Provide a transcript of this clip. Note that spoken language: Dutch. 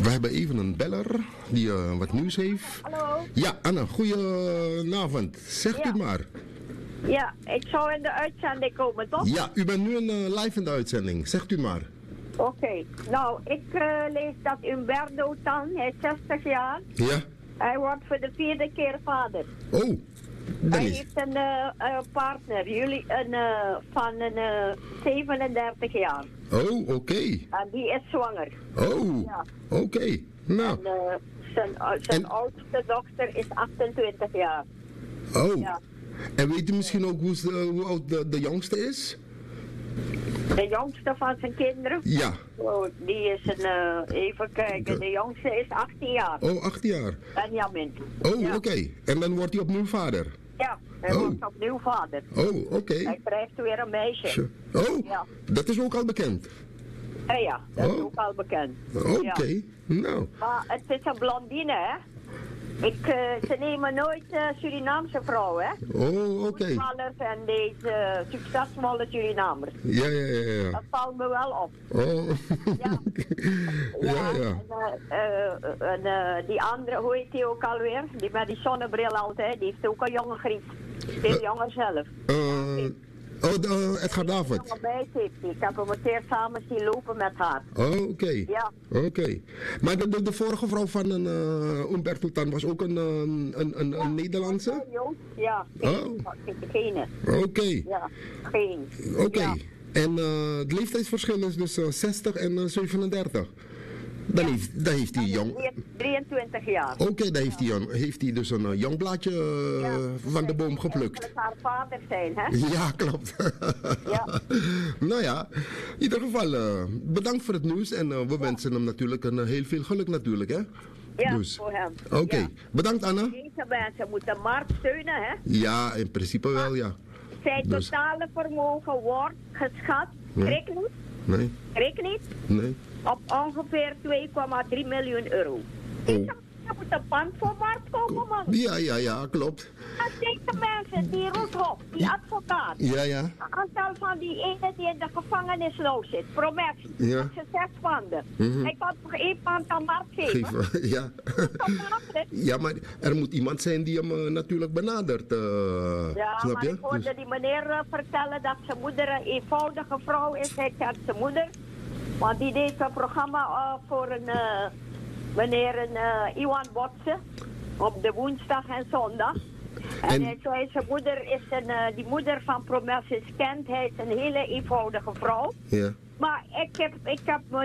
We hebben even een beller die wat nieuws heeft. Hallo? Ja, Anne, goedenavond. Zegt u maar. Ja, ik zou in de uitzending komen, toch? Ja, u bent nu live in de uitzending. Zegt u maar. Oké. Nou, ik lees dat Umberto Tan, hij is 60 jaar. Ja. Hij wordt voor de 4e keer vader. Oh, dan Hij is... heeft een partner, van 37 jaar. Oh, oké. En die is zwanger. Oh, Ja. oké. Nou, En zijn oudste dochter is 28 jaar. oh. Ja. En weet u misschien ook hoe oud de jongste is? De jongste van zijn kinderen? Ja. Oh, die is even kijken, de jongste is 18 jaar. Oh, 8 jaar. Benjamin. Oh, Ja. oké. En dan wordt hij opnieuw vader? Ja, hij Oh. wordt opnieuw vader. Oh, oké. Hij krijgt weer een meisje. Oh, Ja. dat is ook al bekend. Ja, dat is Oh. ook al bekend. Oké, Ja. nou. Maar het is een blondine, hè? Ze nemen nooit Surinaamse vrouwen, hè? Oh, oké. Voetballers en deze succesvolle Surinamers. Ja. Dat valt me wel op. Oh. Ja. Ja. En die andere, hoe heet die ook alweer? Die met die zonnebril altijd, die heeft ook een jonge griet. Veel jonger zelf. Edgar David. Jonge meid heeft die. Ik heb hem een keer samen zien lopen met haar. Oh, oké. Ja. Oké. Maar de vorige vrouw van Umberto Tan was ook een Nederlandse? Ja, Oh. geen. Oké. Ja, geen. Oké. Ja. En het leeftijdsverschil is dus 60 en 37. Dan heeft hij jong... 23 jaar. Oké, dan heeft hij dus een jong blaadje van de boom geplukt. Dat moet haar vader zijn, hè? Ja, klopt. Ja. Nou ja, in ieder geval bedankt voor het nieuws en we wensen hem natuurlijk een heel veel geluk natuurlijk, hè? Ja, Dus. voor hem. Oké, Ja. bedankt Anne. Deze mensen moeten de markt steunen, hè? Ja, in principe wel, ja. Zijn Dus. totale vermogen wordt geschat, schrik niet, Nee. op ongeveer 2,3 miljoen euro. Er moet een pand voor markt komen, man. Ja, klopt. En deze mensen, die Roethoff, die advocaat, Ja. een aantal van die ene die in de gevangenis nou zit, Promes, Ja. dat ze 6 panden. Hij kan toch 1 pand aan markt geven? Ja. Ja, maar er moet iemand zijn die hem natuurlijk benadert, Ja, snap maar je? ik hoorde die meneer vertellen dat zijn moeder een eenvoudige vrouw is. Hij kent zijn moeder. Want die deed een programma voor meneer Iwan Botsen. Op de woensdag en zondag. En hij zei, zijn moeder is die moeder van Promes is kent. Hij is een hele eenvoudige vrouw. Ja. Maar ik heb me